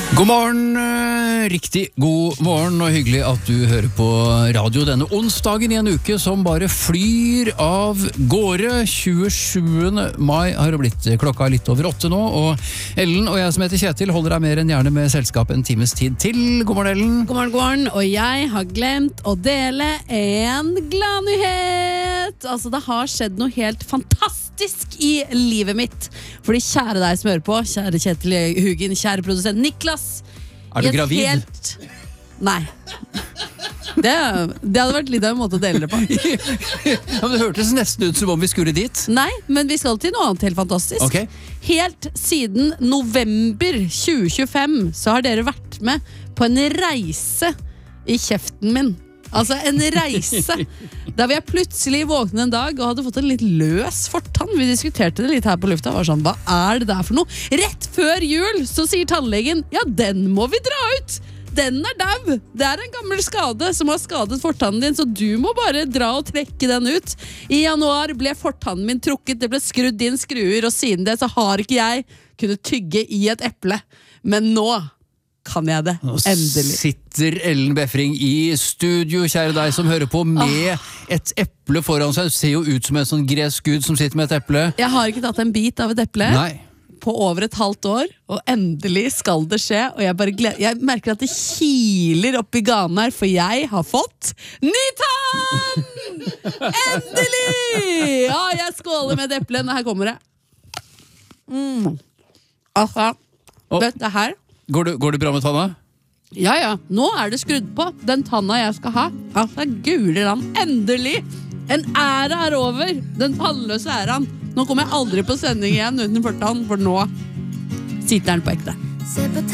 God morgen, riktig god morgen og hyggelig at du hører på radio denne onsdagen i en uke som bare flyr av gårde. 27. mai har det blitt, klokka litt over 8 nå, og Ellen og jeg som heter Kjetil holder deg mer enn gjerne med selskap en times tid til. God morgen, Ellen. God morgen, god morgen, og jeg har glemt å dele en gladnyhet. Altså, det har skjedd noe helt fantastisk i livet mitt. Fordi kjære deg som hører på, kjære Kjetil Hugen, kjære produsent Niklas. Er du gravid? Nei. Det hadde vært litt av en måte å dele det på. Ja, men det hørtes nesten ut som om vi skulle dit. Nei, men vi skal til noe annet helt fantastisk. Ok. Helt siden november 2025 så har dere vært med på en reise i kjeften min. Altså en reise der jeg plutselig våknet en dag og hadde fått en litt løs fortann. Vi diskuterte det litt her på lufta. Var sånn, hva er det der for noe? Rett før jul så sier tannlegen, ja, den må vi dra ut. Den er dau. Det er en gammel skade som har skadet fortannen din, så du må bare dra og trekke den ut. I januar ble fortannen min trukket, det ble skrudd inn skruer, og siden det så har ikke jeg kunnet tygge i et eple. Men nå kan jeg det, endelig. Sitter Ellen Befring i studio, kjære deg som hører på, med et eple foran seg. Det ser jo ut som en sånn gresk gud som sitter med et eple. Jeg har ikke tatt en bit av et eple. Nei. På over et halvt år, og endelig skal det skje, og jeg merker at det kiler opp i ganen her, for jeg har fått ny tann! Endelig! Ja, jeg skåler med et eple, her kommer det. Altså, dette her. Går det bra med tanna? Ja, nå er det skrudd på. Den tanna jeg skal ha. Altså, gule land. Endelig! En æra er over. Den tannløse æraen. Nå kommer jeg aldri på sending igjen uten fortann, for nå sitter den på ekte.